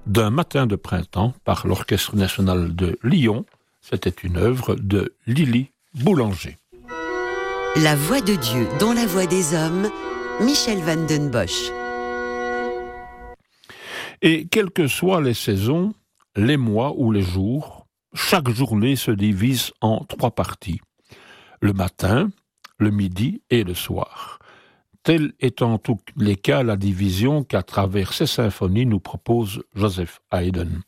d'un matin de printemps par l'Orchestre national de Lyon. C'était une œuvre de Lily Boulanger. La voix de Dieu dans la voix des hommes, Michel van den Bosch. Et quelles que soient les saisons, les mois ou les jours, chaque journée se divise en 3 parties. Le matin, le midi et le soir. Telle est en tous les cas la division qu'à travers ces symphonies nous propose Joseph Haydn.